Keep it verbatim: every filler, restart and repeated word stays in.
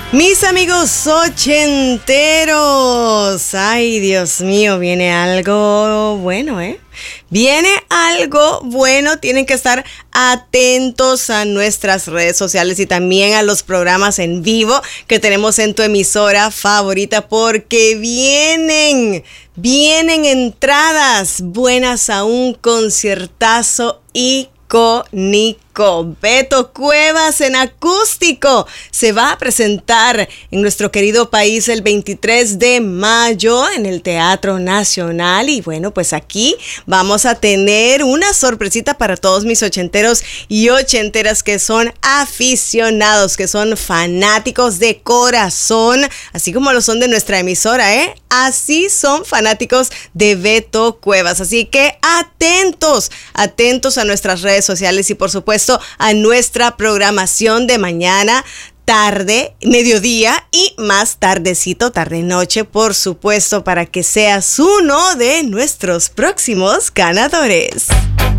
Mis amigos ochenteros, ay Dios mío, viene algo bueno, ¿eh? Viene algo bueno, tienen que estar atentos a nuestras redes sociales y también a los programas en vivo que tenemos en tu emisora favorita porque vienen, vienen entradas buenas a un conciertazo icónico. Beto Cuevas en acústico se va a presentar en nuestro querido país el veintitrés de mayo en el Teatro Nacional y bueno, pues aquí vamos a tener una sorpresita para todos mis ochenteros y ochenteras que son aficionados, que son fanáticos de corazón, así como lo son de nuestra emisora, ¿eh? Así son fanáticos de Beto Cuevas, así que atentos, atentos a nuestras redes sociales y por supuesto a nuestra programación de mañana, tarde, mediodía y más tardecito, tarde-noche, por supuesto, para que seas uno de nuestros próximos ganadores.